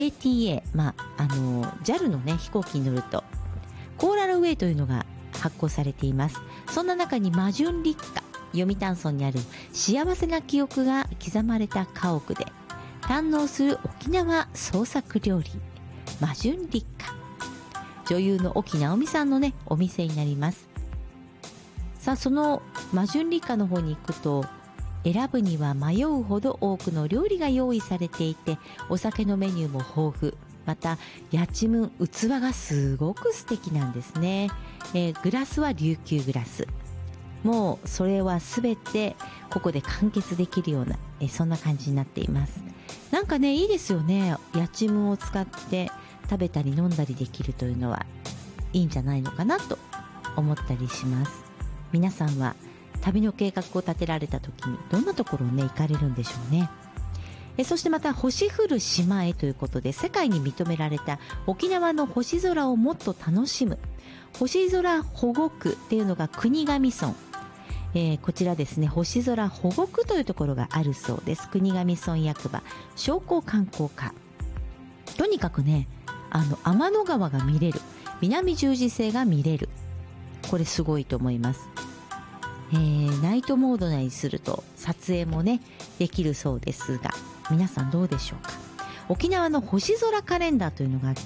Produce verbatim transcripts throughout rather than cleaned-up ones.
エーティーエー、まあ、あの ジャル のね飛行機に乗るとコーラルウェイというのが発行されています。そんな中に魔順立花、読谷村にある幸せな記憶が刻まれた家屋で堪能する沖縄創作料理、魔順立花、女優の沖直美さんのねお店になります。さあ、その魔順立花の方に行くと、選ぶには迷うほど多くの料理が用意されていて、お酒のメニューも豊富、またやちむん、器がすごく素敵なんですね。えー、グラスは琉球グラス、もうそれは全てここで完結できるような、えー、そんな感じになっています。なんかね、いいですよね。やちむんを使って食べたり飲んだりできるというのはいいんじゃないのかなと思ったりします。皆さんは旅の計画を立てられた時にどんなところをね行かれるんでしょうね。えそしてまた星降る島へということで、世界に認められた沖縄の星空をもっと楽しむ星空保護区っていうのが国頭村、えー、こちらですね、星空保護区というところがあるそうです。国頭村役場商工観光課、とにかくね、あの天の川が見れる、南十字星が見れる、これすごいと思います。えー、ナイトモードにすると撮影もねできるそうですが、皆さんどうでしょうか。沖縄の星空カレンダーというのがあって、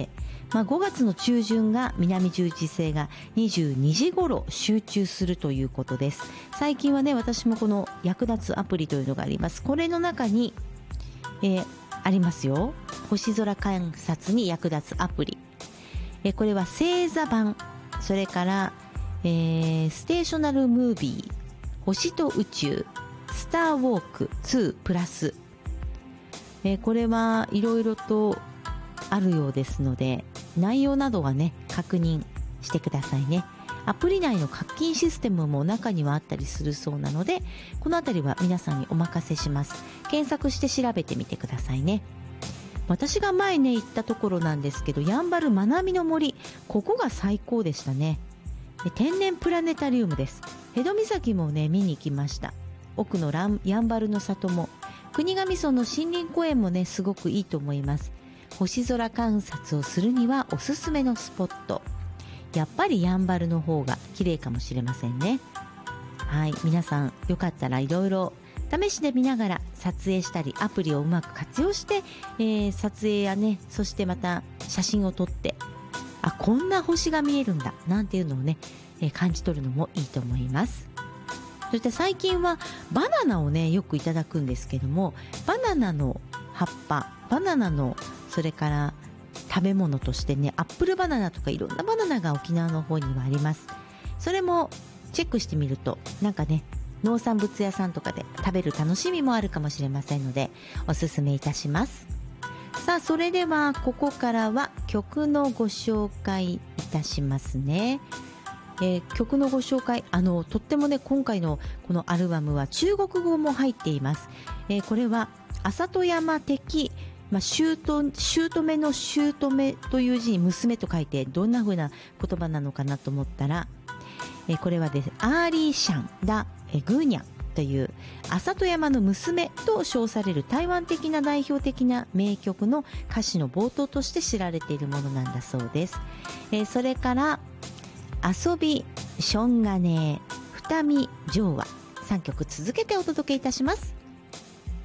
まあ、ごがつの中旬が南十字星がにじゅうにじ頃集中するということです。最近はね、私もこの役立つアプリというのがあります。これの中に、えー、ありますよ、星空観察に役立つアプリ、えー、これは星座版、それからえー、ステーショナルムービー、星と宇宙、スターウォークツープラス、えー、これはいろいろとあるようですので、内容などはね確認してくださいね。アプリ内の課金システムも中にはあったりするそうなので、このあたりは皆さんにお任せします。検索して調べてみてくださいね。私が前ね行ったところなんですけど、やんばるまなみの森、ここが最高でしたね。天然プラネタリウムです。辺戸岬もね見に行きました。奥のランやんばるの里も、国頭村の森林公園もねすごくいいと思います。星空観察をするにはおすすめのスポット、やっぱりやんばるの方が綺麗かもしれませんね。はい、皆さんよかったらいろいろ試しで見ながら撮影したり、アプリをうまく活用して、えー、撮影やね、そしてまた写真を撮って、あ、こんな星が見えるんだなんていうのをね、えー、感じ取るのもいいと思います。そして最近はバナナをねよくいただくんですけども、バナナの葉っぱ、バナナのそれから食べ物としてね、アップルバナナとかいろんなバナナが沖縄の方にはあります。それもチェックしてみると、なんかね農産物屋さんとかで食べる楽しみもあるかもしれませんので、おすすめいたします。さあ、それではここからは曲のご紹介いたしますね。えー、曲のご紹介、あのとってもね今回のこのアルバムは中国語も入っています。えー、これは浅戸山的、まあ、姑姑の姑という字に娘と書いて、どんな風な言葉なのかなと思ったら、えー、これはですね、アーリーシャンダ・えー、グーニャンという浅戸山の娘と称される台湾的な代表的な名曲の歌詞の冒頭として知られているものなんだそうです。えー、それから遊び、しょんがね、二見、情話、さんきょく続けてお届けいたします。